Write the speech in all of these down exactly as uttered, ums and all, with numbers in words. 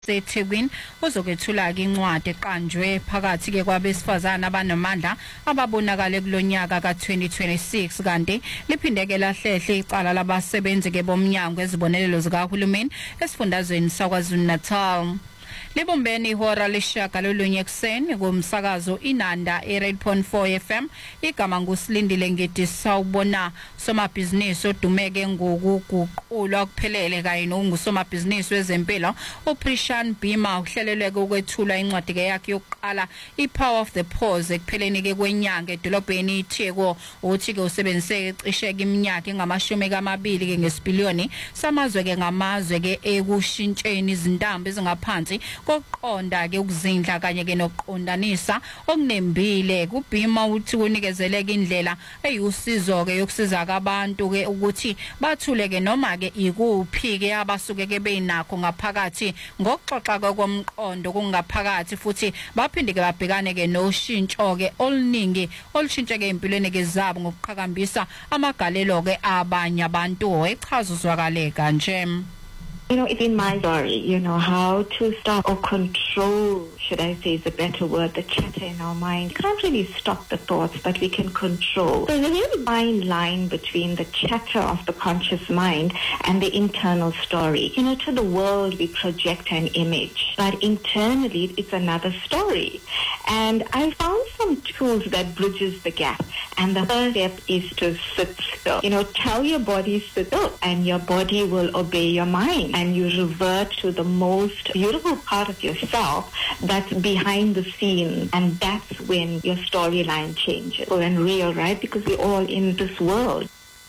seThekwini uzokwethula ke incwadi eqanjwe phakathi ke kwabesifazana abanamandla ababonakala kulonyaka ka twenty twenty-six kanti liphindeke lahlehle icala labasebenzi ke bomnyango ezibonelelo zikahulumeni esifundazweni saKwaZulu-Natal. Libumbeni ihora leshaka lolunye ekseni kumsakazo Inanda e-Red Point four F M igama ngusilindile ngidi sawubona somabhizinisi odumeke ngokuguqulwa kuphelele kanye nongusomabhizinisi wezempilo uPrishan Bhima uhlelelwe ukwethula incwadi yakhe yokuqala iPower of the Pause ekupheleni ke kwenyanga edolobheni iTheku uthi ke usebenzise cishe ke iminyaka engamashumi amabili ke ngesipiliyoni samazwe ke ngamazwe ke ekushintsheni izintambo ezingaphansi koqonda ke ukuzindla kanye ke nokuqondanisa okunembile kuBhima uthi kunikezeleka indlela eyusizo ke yokusiza abantu ke ukuthi bathule ke noma ke ikuphi ke abasuke ke benakho ngaphakathi ngokuxoxa komqondo kungaphakathi futhi baphinde ke babhekane ke noshintsho ke oluningi olushintshe ke empilweni ke zabo ngokuqhakambisa amagalelo ke abanye abantu echaza uzwakale kanje. You know, it's in my story, you know, how to stop or control, should I say is a better word, the chatter in our mind. You can't really stop the thoughts, but we can control. There's a very fine line between the chatter of the conscious mind and the internal story. You know, to the world, we project an image, but internally, it's another story. And I found some tools that bridges the gap. And the first step is to sit still. You know, tell your body sit still, and your body will obey your mind. And you revert to the most beautiful part of yourself that's behind the scenes. And that's when your storyline changes. So and real, right? Because we're all in this world.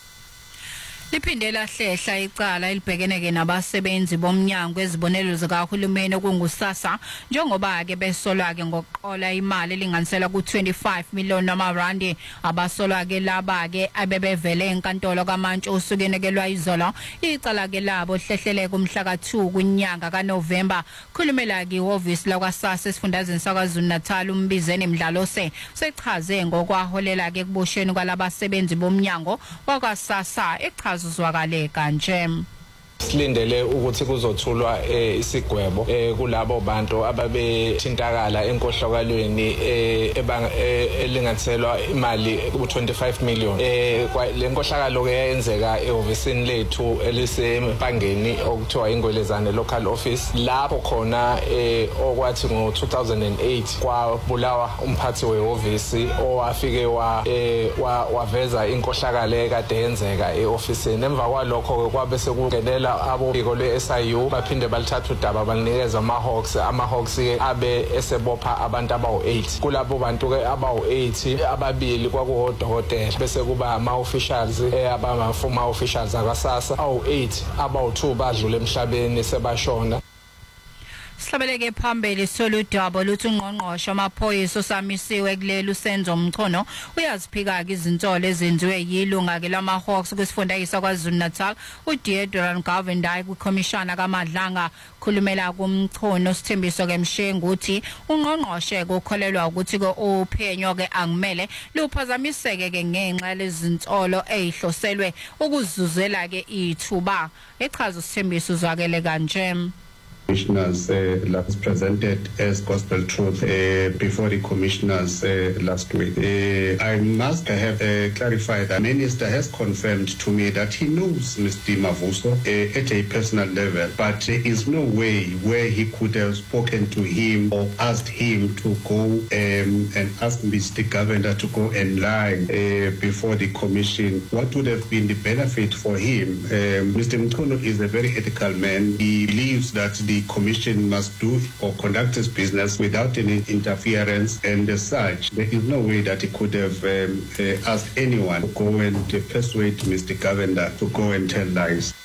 Liphindela hlehla icala elibhekene ke nabasebenzi bomnyango ezibonelelo zikahulumeni okungusasa njengoba ke besolwa ke ngokuqola imali elinganisela ku twenty-five million amarandi abasolwa ke laba ke abebevele enkantolo kaMantshi osukene ke lwayizolo icala ke labo hlehlele kumhla ka two kunyanga kaNovember khulumela ke ihhovisi lakwaSasa esifundazweni saKwaZulu-Natal umbizeni Mdlalose sechaze ngokwaholela ke kubosheni kwalabasebenzi bomnyango wakwaSasa echaza uzwakale kanje. Silindele ukuthi kuzothulwa isigwebo kulabo bantu ababethintakala enkohlokalweni elinganiselwa imali ku twenty-five million. Le nkohlakalo ke yenzeka ehhovisini lethu elisempangeni okuthiwa ingwelezane local office lapho khona okwathi ngo two thousand eight kwabulawa umphathi wehhovisi owafike wa waveza inkohlakalo ekade yenzeka eofisini. Emva kwalokho kwabe sekungenela abobiko lwe-S I U baphinde balithatha udaba balinikeza ama-Hawks ama-Hawks ke abe esebopha abantu abawu eight kulabo bantu ke abawu eight ababili kwakuwodokotela bese kuba ama-officials abama-former officials akwaSasa awu eight abawu two badlule emhlabeni sebashona. Sihlabeleke phambili soludaba luthi ungqongqoshe amaphoyisa osamisiwe kuleli usenzo Mchono uyaziphika ke izinsolo ezenziwe yilunga ke lama-Hawks kwisifundazwe kwaZulu-Natal uDeodorant Govendai kukhomishana kaMadlanga khulumela kumchono sithembiso ke Mshengu uthi ungqongqoshe ukholelwa ukuthi ke uphenyo ke angimele luphazamiseke ke ngenxa lezinsolo ezihloselwe ukuzuzela ke ithuba echaza usithembiso zwakele kanje. Commissioners uh, last presented as gospel truth uh, before the commissioners uh, last week. Uh, I must have uh, clarified that the minister has confirmed to me that he knows Mister Mavuso uh, at a personal level, but there is no way where he could have spoken to him or asked him to go um, and ask Mister Governor to go and lie uh, before the commission. What would have been the benefit for him? Um, Mister Mchono is a very ethical man. He believes that the The commission must do or conduct its business without any interference, and as such, there is no way that he could have um, uh, asked anyone to go and uh, persuade Mister Governor to go and tell lies.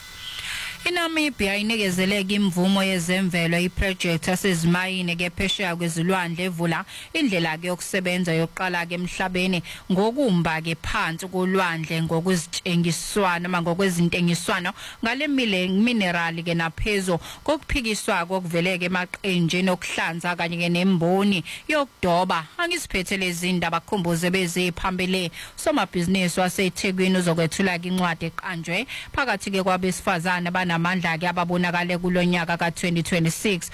iNamibia inikezele imvumo yezemvelo iproject yasezimayini ke phesheya kwezilwandle evula indlela ke yokusebenza yokuqala ke emhlabeni ngokumba ke phansi kolwandle ngokuzitshengiswana noma ngokwezintengiswano ngale mineral ke naphezo kokuphikiswa kokuveleke emaqenjeni okuhlanza kanye ke nemboni yokudoba. Angisiphethe lezi indaba khumbuze beziphambili somabhizinisi waseThekwini uzokwethula ke incwadi eqanjwe phakathi ke kwabesifazana bana abanamandla ke ababonakale kulonyaka ka twenty twenty-six